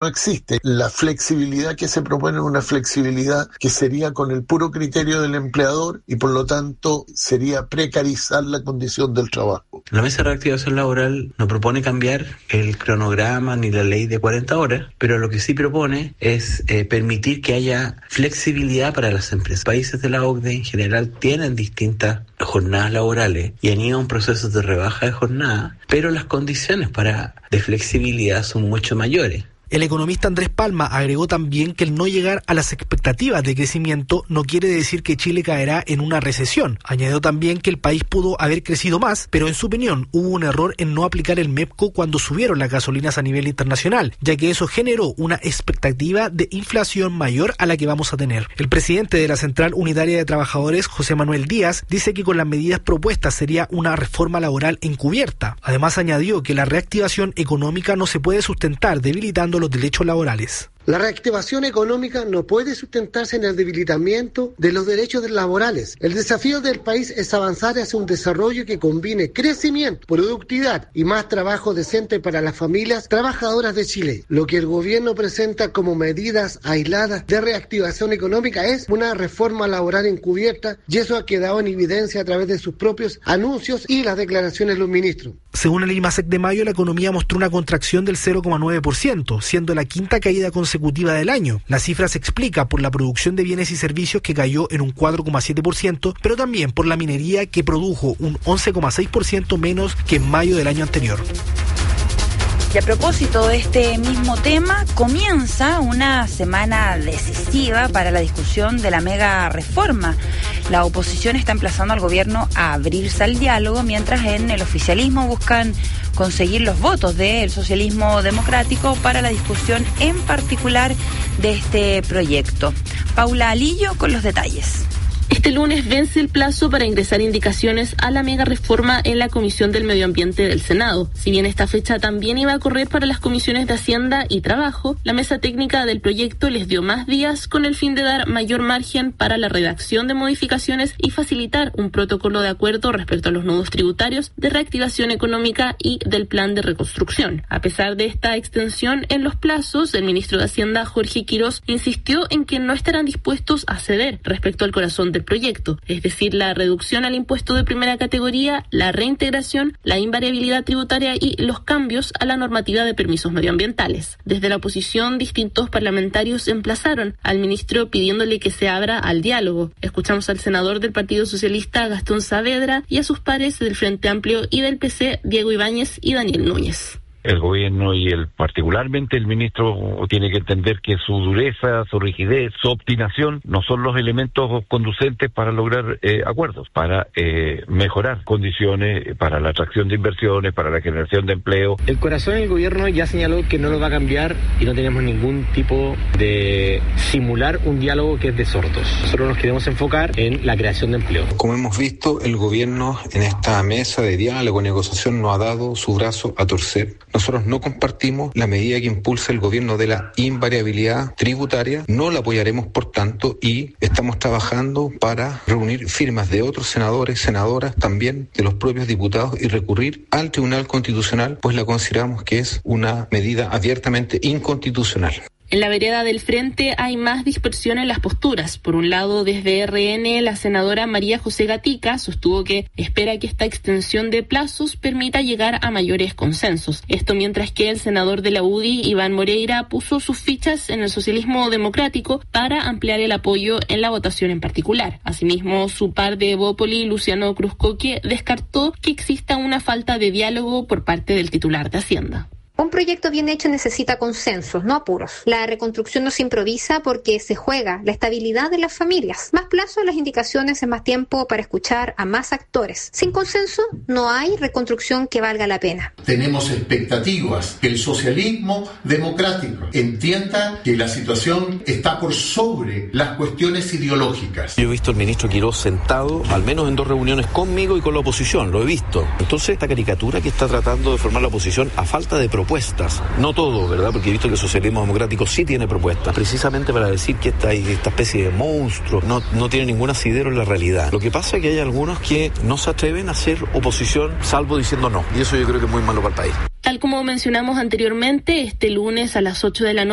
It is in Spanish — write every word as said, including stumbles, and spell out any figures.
No existe. La flexibilidad que se propone es una flexibilidad que sería con el puro criterio del empleador y por lo tanto sería precarizar la condición del trabajo. La mesa de reactivación laboral no propone cambiar el cronograma ni la ley de cuarenta horas, pero lo que sí propone es eh, permitir que haya flexibilidad para las empresas. Países de la O C D E en general tienen distintas jornadas laborales y han ido a un proceso de rebaja de jornada, pero las condiciones para de flexibilidad son mucho mayores. El economista Andrés Palma agregó también que el no llegar a las expectativas de crecimiento no quiere decir que Chile caerá en una recesión. Añadió también que el país pudo haber crecido más, pero en su opinión hubo un error en no aplicar el MEPCO cuando subieron las gasolinas a nivel internacional, ya que eso generó una expectativa de inflación mayor a la que vamos a tener. El presidente de la Central Unitaria de Trabajadores, José Manuel Díaz, dice que con las medidas propuestas sería una reforma laboral encubierta. Además añadió que la reactivación económica no se puede sustentar debilitando los derechos laborales. La reactivación económica no puede sustentarse en el debilitamiento de los derechos laborales. El desafío del país es avanzar hacia un desarrollo que combine crecimiento, productividad y más trabajo decente para las familias trabajadoras de Chile. Lo que el gobierno presenta como medidas aisladas de reactivación económica es una reforma laboral encubierta, y eso ha quedado en evidencia a través de sus propios anuncios y las declaraciones de los ministros. Según el IMASEC de mayo, la economía mostró una contracción del cero coma nueve por ciento, siendo la quinta caída consecutiva consecutiva del año. La cifra se explica por la producción de bienes y servicios que cayó en un cuatro coma siete por ciento, pero también por la minería que produjo un once coma seis por ciento menos que en mayo del año anterior. Y a propósito de este mismo tema, comienza una semana decisiva para la discusión de la mega reforma. La oposición está emplazando al gobierno a abrirse al diálogo, mientras en el oficialismo buscan conseguir los votos del socialismo democrático para la discusión en particular de este proyecto. Paula Alillo con los detalles. Este lunes vence el plazo para ingresar indicaciones a la mega reforma en la Comisión del Medio Ambiente del Senado. Si bien esta fecha también iba a correr para las comisiones de Hacienda y Trabajo, la mesa técnica del proyecto les dio más días con el fin de dar mayor margen para la redacción de modificaciones y facilitar un protocolo de acuerdo respecto a los nudos tributarios de reactivación económica y del plan de reconstrucción. A pesar de esta extensión en los plazos, el ministro de Hacienda, Jorge Quirós, insistió en que no estarán dispuestos a ceder respecto al corazón del proyecto, es decir, la reducción al impuesto de primera categoría, la reintegración, la invariabilidad tributaria y los cambios a la normativa de permisos medioambientales. Desde la oposición, distintos parlamentarios emplazaron al ministro pidiéndole que se abra al diálogo. Escuchamos al senador del Partido Socialista, Gastón Saavedra, y a sus pares del Frente Amplio y del P C, Diego Ibáñez y Daniel Núñez. El gobierno y el particularmente el ministro tiene que entender que su dureza, su rigidez, su obstinación no son los elementos conducentes para lograr eh, acuerdos, para eh, mejorar condiciones, para la atracción de inversiones, para la generación de empleo. El corazón del gobierno ya señaló que no lo va a cambiar y no tenemos ningún tipo de simular un diálogo que es de sordos. Nosotros nos queremos enfocar en la creación de empleo. Como hemos visto, el gobierno en esta mesa de diálogo y negociación no ha dado su brazo a torcer. Nosotros no compartimos la medida que impulsa el gobierno de la invariabilidad tributaria, no la apoyaremos por tanto y estamos trabajando para reunir firmas de otros senadores, senadoras, también de los propios diputados y recurrir al Tribunal Constitucional, pues la consideramos que es una medida abiertamente inconstitucional. En la vereda del frente hay más dispersión en las posturas. Por un lado, desde R N, la senadora María José Gatica sostuvo que espera que esta extensión de plazos permita llegar a mayores consensos. Esto mientras que el senador de la U D I, Iván Moreira, puso sus fichas en el socialismo democrático para ampliar el apoyo en la votación en particular. Asimismo, su par de Evópoli, Luciano Cruzcoque, descartó que exista una falta de diálogo por parte del titular de Hacienda. Un proyecto bien hecho necesita consensos, no apuros. La reconstrucción no se improvisa porque se juega la estabilidad de las familias. Más plazo en las indicaciones es más tiempo para escuchar a más actores. Sin consenso no hay reconstrucción que valga la pena. Tenemos expectativas que el socialismo democrático entienda que la situación está por sobre las cuestiones ideológicas. Yo he visto al ministro Quirós sentado, al menos en dos reuniones conmigo y con la oposición, lo he visto. Entonces esta caricatura que está tratando de formar la oposición a falta de propuestas, propuestas, no todo, ¿verdad? Porque he visto que el socialismo democrático sí tiene propuestas, precisamente para decir que esta, esta especie de monstruo no, no tiene ningún asidero en la realidad. Lo que pasa es que hay algunos que no se atreven a hacer oposición salvo diciendo no, y eso yo creo que es muy malo para el país. Tal como mencionamos anteriormente, este lunes a las ocho de la noche